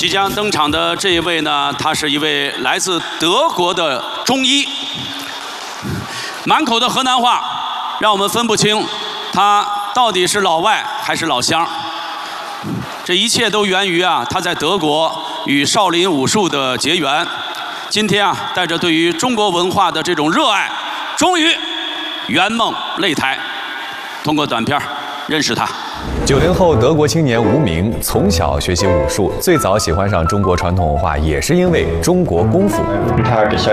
即将登场的这一位呢，他是一位来自德国的中医，满口的河南话，让我们分不清他到底是老外还是老乡。这一切都源于他在德国与少林武术的结缘。今天带着对于中国文化的这种热爱，终于圆梦擂台。通过短片认识他。 90后德国青年吴明从小学习武术，最早喜欢上中国传统文化，也是因为中国功夫。 Guten Tag, ich